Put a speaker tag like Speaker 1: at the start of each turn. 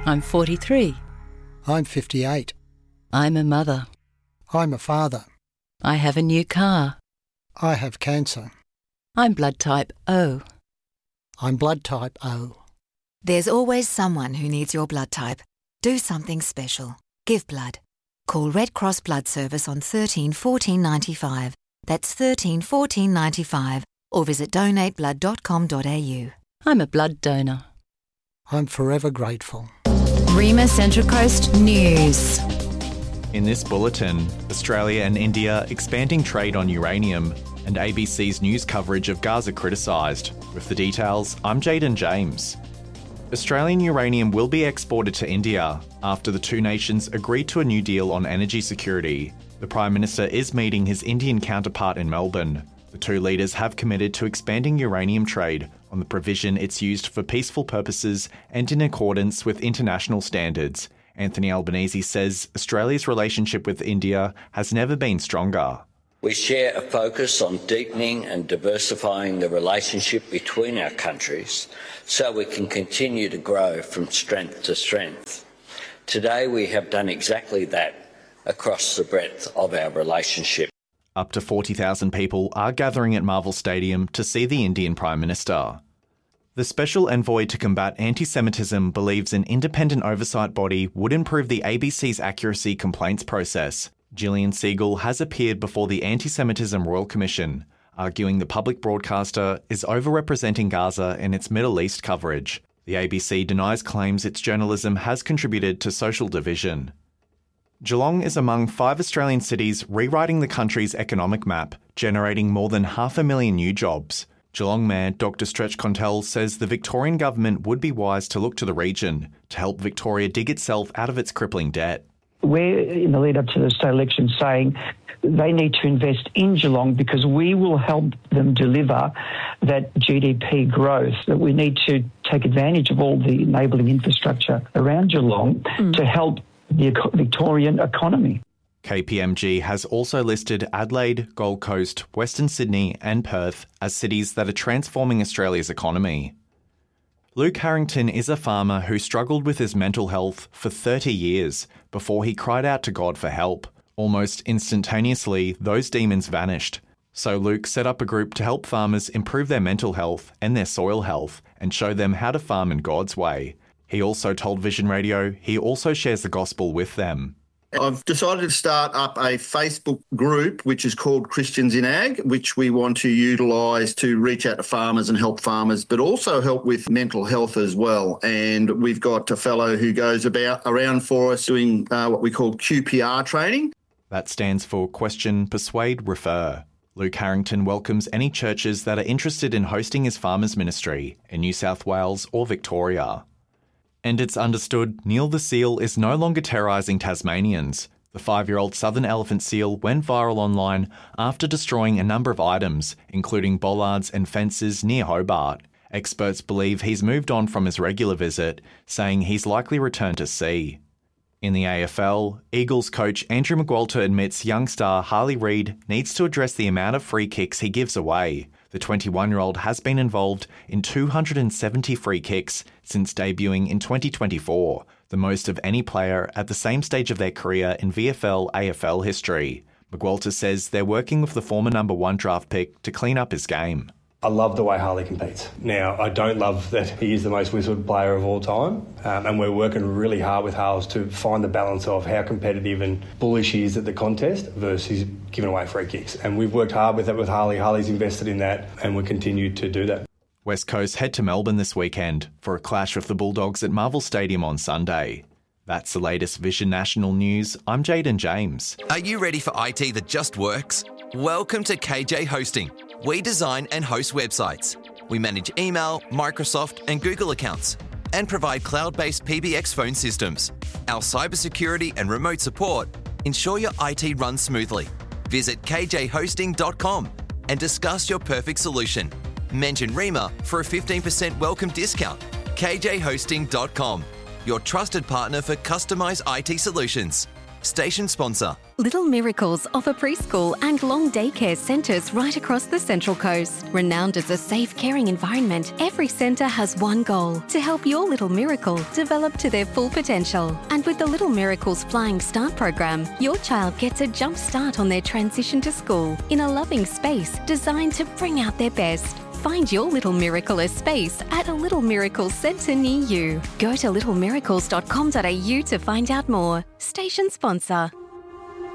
Speaker 1: I'm 43.
Speaker 2: I'm 58.
Speaker 1: I'm a mother.
Speaker 2: I'm a father.
Speaker 1: I have a new car.
Speaker 2: I have cancer.
Speaker 1: I'm blood type O.
Speaker 2: I'm blood type O.
Speaker 3: There's always someone who needs your blood type. Do something special. Give blood. Call Red Cross Blood Service on 13 14 95. That's 13 14 95. Or visit donateblood.com.au.
Speaker 1: I'm a blood donor.
Speaker 2: I'm forever grateful.
Speaker 3: Rima Central Coast News.
Speaker 4: In this bulletin, Australia and India expanding trade on uranium, and ABC's news coverage of Gaza criticised. With the details, I'm Jaden James. Australian uranium will be exported to India after the two nations agreed to a new deal on energy security. The Prime Minister is meeting his Indian counterpart in Melbourne. The two leaders have committed to expanding uranium trade on the provision it's used for peaceful purposes and in accordance with international standards. Anthony Albanese says Australia's relationship with India has never been stronger.
Speaker 5: We share a focus on deepening and diversifying the relationship between our countries so we can continue to grow from strength to strength. Today we have done exactly that across the breadth of our relationship.
Speaker 4: Up to 40,000 people are gathering at Marvel Stadium to see the Indian Prime Minister. The Special Envoy to Combat Anti-Semitism believes an independent oversight body would improve the ABC's accuracy complaints process. Gillian Siegel has appeared before the Anti-Semitism Royal Commission, arguing the public broadcaster is overrepresenting Gaza in its Middle East coverage. The ABC denies claims its journalism has contributed to social division. Geelong is among 5 Australian cities rewriting the country's economic map, generating more than 500,000 new jobs. Geelong Mayor Dr Stretch Contell says the Victorian government would be wise to look to the region to help Victoria dig itself out of its crippling debt.
Speaker 6: We're, in the lead up to the state election, saying they need to invest in Geelong because we will help them deliver that GDP growth, that we need to take advantage of all the enabling infrastructure around Geelong to help the Victorian economy.
Speaker 4: KPMG has also listed Adelaide, Gold Coast, Western Sydney and Perth as cities that are transforming Australia's economy. Luke Harrington is a farmer who struggled with his mental health for 30 years before he cried out to God for help. Almost instantaneously, those demons vanished. So Luke set up a group to help farmers improve their mental health and their soil health and show them how to farm in God's way. He also told Vision Radio he also shares the gospel with them.
Speaker 7: I've decided to start up a Facebook group which is called Christians in Ag, which we want to utilise to reach out to farmers and help farmers, but also help with mental health as well. And we've got a fellow who goes around for us doing what we call QPR training.
Speaker 4: That stands for Question, Persuade, Refer. Luke Harrington welcomes any churches that are interested in hosting his farmers' ministry in New South Wales or Victoria. And it's understood Neil the seal is no longer terrorising Tasmanians. The 5-year-old southern elephant seal went viral online after destroying a number of items, including bollards and fences near Hobart. Experts believe he's moved on from his regular visit, saying he's likely returned to sea. In the AFL, Eagles coach Andrew McWalter admits young star Harley Reid needs to address the amount of free kicks he gives away. The 21-year-old has been involved in 270 free kicks since debuting in 2024, the most of any player at the same stage of their career in VFL-AFL history. McWalter says they're working with the former number 1 draft pick to clean up his game.
Speaker 8: I love the way Harley competes. Now, I don't love that he is the most whistled player of all time, and we're working really hard with Harles to find the balance of how competitive and bullish he is at the contest versus giving away free kicks. And we've worked hard with that with Harley. Harley's invested in that, and we continue to do that.
Speaker 4: West Coast head to Melbourne this weekend for a clash with the Bulldogs at Marvel Stadium on Sunday. That's the latest Vision National News. I'm Jaden James.
Speaker 9: Are you ready for IT that just works? Welcome to KJ Hosting. We design and host websites. We manage email, Microsoft and Google accounts and provide cloud-based PBX phone systems. Our cybersecurity and remote support ensure your IT runs smoothly. Visit kjhosting.com and discuss your perfect solution. Mention Rima for a 15% welcome discount. kjhosting.com, your trusted partner for customized IT solutions. Station sponsor.
Speaker 10: Little Miracles offer preschool and long daycare centres right across the Central Coast. Renowned as a safe, caring environment, every centre has one goal: to help your little miracle develop to their full potential. And with the Little Miracles Flying Start program, your child gets a jump start on their transition to school in a loving space designed to bring out their best. Find your Little Miracle space at a Little Miracles centre near you. Go to littlemiracles.com.au to find out more. Station sponsor.